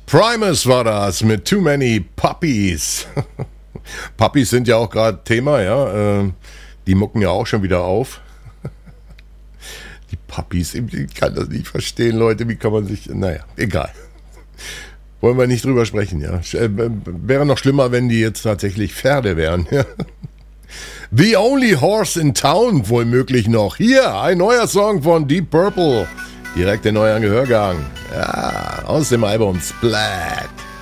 Primus war das mit Too Many Puppies. Puppies sind ja auch gerade Thema, ja. Die mucken ja auch schon wieder auf. Die Puppies, ich kann das nicht verstehen, Leute. Wie kann man sich... Naja, egal. Wollen wir nicht drüber sprechen, ja. Wäre noch schlimmer, wenn die jetzt tatsächlich Pferde wären, ja. The Only Horse in Town, wohl möglich noch. Hier, ein neuer Song von Deep Purple. Direkt in euren Gehörgang. Ja, aus dem Album Splat.